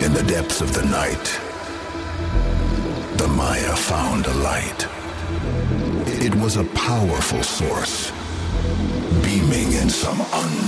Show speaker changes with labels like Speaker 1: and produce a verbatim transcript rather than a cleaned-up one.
Speaker 1: In the depths of the night, the Maya found a light. It was a powerful source, beaming in some unknown